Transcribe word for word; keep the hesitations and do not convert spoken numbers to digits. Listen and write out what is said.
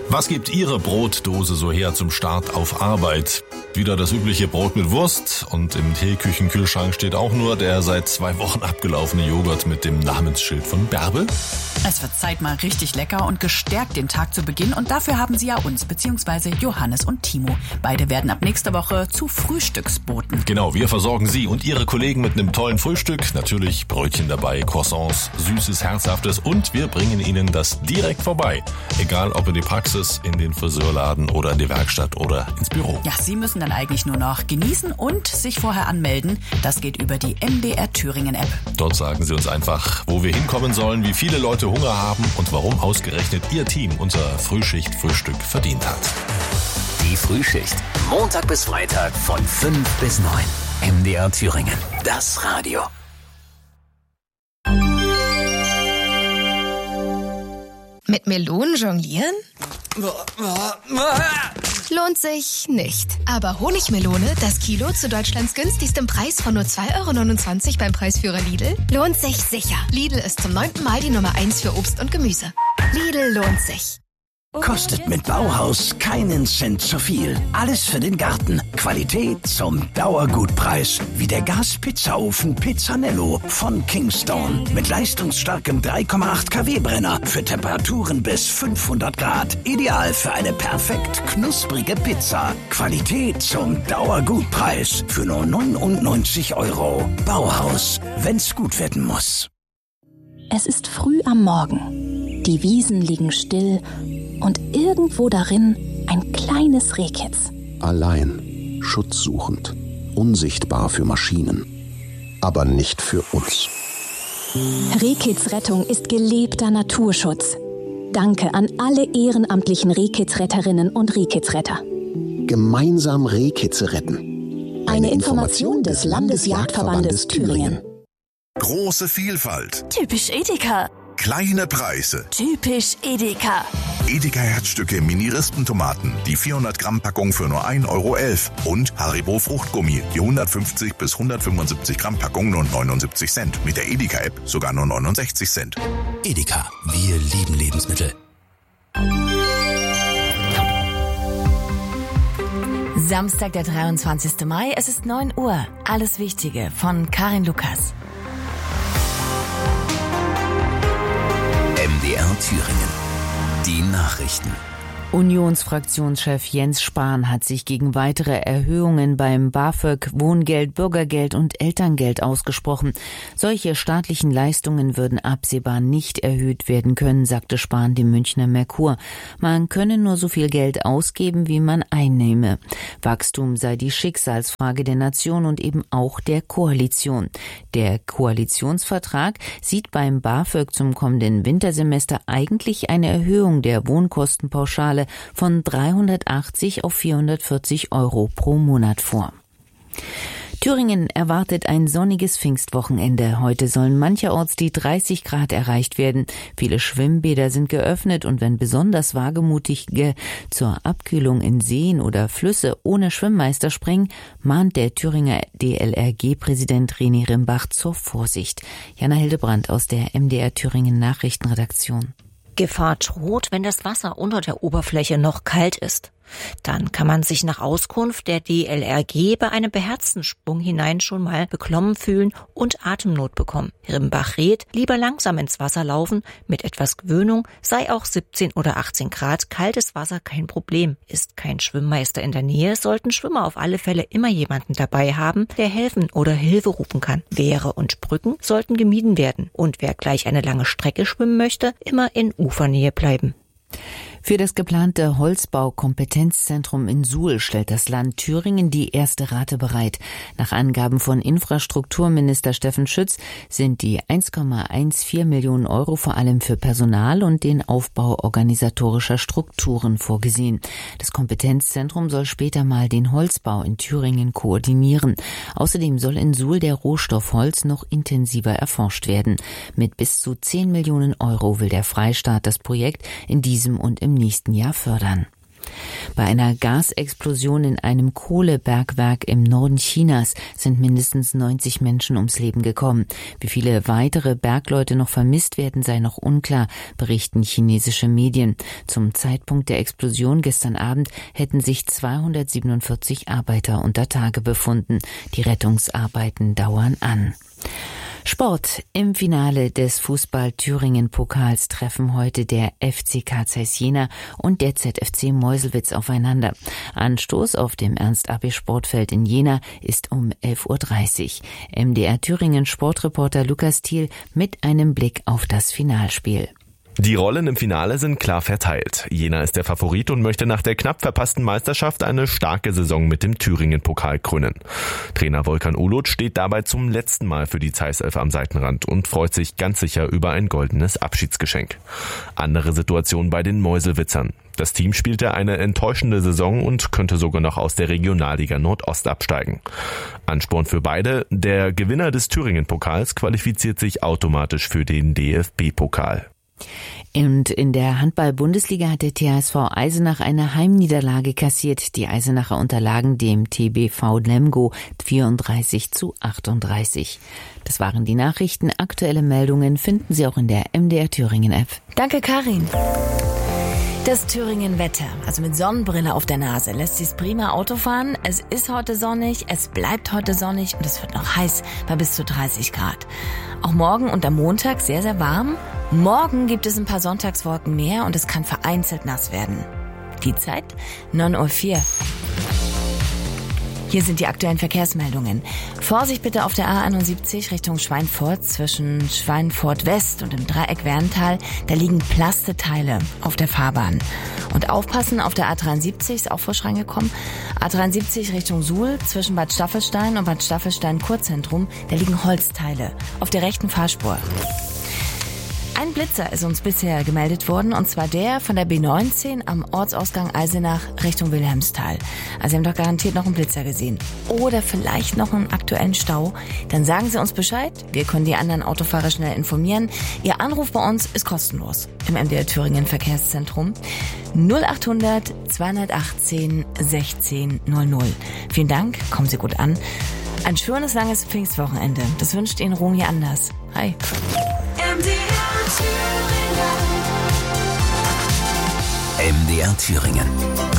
Was gibt Ihre Brotdose so her zum Start auf Arbeit? Wieder das übliche Brot mit Wurst und im Teeküchenkühlschrank steht auch nur der seit zwei Wochen abgelaufene Joghurt mit dem Namensschild von Bärbel. Es wird Zeit, mal richtig lecker und gestärkt den Tag zu beginnen. Und dafür haben Sie ja uns, beziehungsweise Johannes und Timo. Beide werden ab nächster Woche zu Frühstücksboten. Genau, wir versorgen Sie und Ihre Kollegen mit einem tollen Frühstück. Natürlich Brötchen dabei, Croissants, Süßes, Herzhaftes und wir bringen Ihnen das direkt vorbei. Egal ob in die Praxis, in den Friseurladen oder in die Werkstatt oder ins Büro. Ja, Sie müssen dann eigentlich nur noch genießen und sich vorher anmelden. Das geht über die M D R Thüringen App. Dort sagen Sie uns einfach, wo wir hinkommen sollen, wie viele Leute Hunger haben und warum ausgerechnet Ihr Team unser Frühschicht-Frühstück verdient hat. Die Frühschicht. Montag bis Freitag von fünf bis neun. M D R Thüringen. Das Radio. Mit Melonen jonglieren? Lohnt sich nicht. Aber Honigmelone, das Kilo zu Deutschlands günstigstem Preis von nur zwei Euro neunundzwanzig beim Preisführer Lidl, lohnt sich sicher. Lidl ist zum neunten Mal die Nummer eins für Obst und Gemüse. Lidl lohnt sich. Kostet mit Bauhaus keinen Cent zu viel. Alles für den Garten. Qualität zum Dauergutpreis. Wie der Gas-Pizzaofen Pizzanello von Kingstone. Mit leistungsstarkem drei Komma acht Kilowatt Brenner für Temperaturen bis fünfhundert Grad. Ideal für eine perfekt knusprige Pizza. Qualität zum Dauergutpreis. Für nur neunundneunzig Euro. Bauhaus. Wenn's gut werden muss. Es ist früh am Morgen. Die Wiesen liegen still und irgendwo darin ein kleines Rehkitz. Allein, schutzsuchend, unsichtbar für Maschinen, aber nicht für uns. Rehkitz Rettung ist gelebter Naturschutz. Danke an alle ehrenamtlichen Rehkitzretterinnen und Rehkitzretter. Gemeinsam Rehkitze retten. Eine Information des Landesjagdverbandes Thüringen. Große Vielfalt. Typisch Edeka. Kleine Preise. Typisch Edeka. Edeka Herzstücke Mini-Rispentomaten, die vierhundert Gramm Packung für nur ein Euro elf. Und Haribo Fruchtgummi, die hundertfünfzig bis hundertfünfundsiebzig Gramm Packung nur neunundsiebzig Cent. Mit der Edeka-App sogar nur neunundsechzig Cent. Edeka, wir lieben Lebensmittel. Samstag, der dreiundzwanzigster Mai, es ist neun Uhr. Alles Wichtige von Karin Lukas. M D R Thüringen. Die Nachrichten. Unionsfraktionschef Jens Spahn hat sich gegen weitere Erhöhungen beim BAföG, Wohngeld, Bürgergeld und Elterngeld ausgesprochen. Solche staatlichen Leistungen würden absehbar nicht erhöht werden können, sagte Spahn dem Münchner Merkur. Man könne nur so viel Geld ausgeben, wie man einnehme. Wachstum sei die Schicksalsfrage der Nation und eben auch der Koalition. Der Koalitionsvertrag sieht beim BAföG zum kommenden Wintersemester eigentlich eine Erhöhung der Wohnkostenpauschale von dreihundertachtzig auf vierhundertvierzig Euro pro Monat vor. Thüringen erwartet ein sonniges Pfingstwochenende. Heute sollen mancherorts die dreißig Grad erreicht werden. Viele Schwimmbäder sind geöffnet und wenn besonders Wagemutige zur Abkühlung in Seen oder Flüsse ohne Schwimmmeister springen, mahnt der Thüringer D L R G-Präsident René Rimbach zur Vorsicht. Jana Hildebrandt aus der M D R Thüringen Nachrichtenredaktion. Gefahr droht, wenn das Wasser unter der Oberfläche noch kalt ist. Dann kann man sich nach Auskunft der D L R G bei einem beherzten Sprung hinein schon mal beklommen fühlen und Atemnot bekommen. Rimbach rät, lieber langsam ins Wasser laufen. Mit etwas Gewöhnung sei auch siebzehn oder achtzehn Grad kaltes Wasser kein Problem. Ist kein Schwimmmeister in der Nähe, sollten Schwimmer auf alle Fälle immer jemanden dabei haben, der helfen oder Hilfe rufen kann. Wehre und Brücken sollten gemieden werden. Und wer gleich eine lange Strecke schwimmen möchte, immer in Ufernähe bleiben. Für das geplante Holzbau-Kompetenzzentrum in Suhl stellt das Land Thüringen die erste Rate bereit. Nach Angaben von Infrastrukturminister Steffen Schütz sind die eins Komma vierzehn Millionen Euro vor allem für Personal und den Aufbau organisatorischer Strukturen vorgesehen. Das Kompetenzzentrum soll später mal den Holzbau in Thüringen koordinieren. Außerdem soll in Suhl der Rohstoff Holz noch intensiver erforscht werden. Mit bis zu zehn Millionen Euro will der Freistaat das Projekt in diesem und im nächsten Jahr fördern. Bei einer Gasexplosion in einem Kohlebergwerk im Norden Chinas sind mindestens neunzig Menschen ums Leben gekommen. Wie viele weitere Bergleute noch vermisst werden, sei noch unklar, berichten chinesische Medien. Zum Zeitpunkt der Explosion gestern Abend hätten sich zweihundertsiebenundvierzig Arbeiter unter Tage befunden. Die Rettungsarbeiten dauern an. Sport. Im Finale des Fußball-Thüringen-Pokals treffen heute der F C K Zeiss Jena und der Z F C Meuselwitz aufeinander. Anstoß auf dem Ernst-Abbe-Sportfeld in Jena ist um elf Uhr dreißig. M D R Thüringen Sportreporter Lukas Thiel mit einem Blick auf das Finalspiel. Die Rollen im Finale sind klar verteilt. Jena ist der Favorit und möchte nach der knapp verpassten Meisterschaft eine starke Saison mit dem Thüringen-Pokal krönen. Trainer Volkan Ulut steht dabei zum letzten Mal für die Zeiss-Elf am Seitenrand und freut sich ganz sicher über ein goldenes Abschiedsgeschenk. Andere Situation bei den Meuselwitzern. Das Team spielte eine enttäuschende Saison und könnte sogar noch aus der Regionalliga Nordost absteigen. Ansporn für beide: Der Gewinner des Thüringen-Pokals qualifiziert sich automatisch für den D F B-Pokal. Und in der Handball-Bundesliga hat der T H S V Eisenach eine Heimniederlage kassiert. Die Eisenacher unterlagen dem T B V Lemgo vierunddreißig zu achtunddreißig. Das waren die Nachrichten. Aktuelle Meldungen finden Sie auch in der M D R Thüringen App. Danke, Karin. Das Thüringen-Wetter, also mit Sonnenbrille auf der Nase, lässt sich's prima Auto fahren. Es ist heute sonnig, es bleibt heute sonnig und es wird noch heiß bei bis zu dreißig Grad. Auch morgen und am Montag sehr, sehr warm. Morgen gibt es ein paar Sonntagswolken mehr und es kann vereinzelt nass werden. Die Zeit neun Uhr vier. Hier sind die aktuellen Verkehrsmeldungen. Vorsicht bitte auf der A einundsiebzig Richtung Schweinfurt zwischen Schweinfurt West und dem Dreieck Werntal. Da liegen Plasteteile auf der Fahrbahn. Und aufpassen auf der A dreiundsiebzig, ist auch frisch reingekommen. A dreiundsiebzig Richtung Suhl zwischen Bad Staffelstein und Bad Staffelstein Kurzentrum. Da liegen Holzteile auf der rechten Fahrspur. Ein Blitzer ist uns bisher gemeldet worden, und zwar der von der B neunzehn am Ortsausgang Eisenach Richtung Wilhelmsthal. Also Sie haben doch garantiert noch einen Blitzer gesehen. Oder vielleicht noch einen aktuellen Stau. Dann sagen Sie uns Bescheid. Wir können die anderen Autofahrer schnell informieren. Ihr Anruf bei uns ist kostenlos im M D R Thüringen Verkehrszentrum. null achthundert zweihundertachtzehn sechzehn null null. Vielen Dank, kommen Sie gut an. Ein schönes, langes Pfingstwochenende. Das wünscht Ihnen Romy Anders. Hi. M D R Thüringen.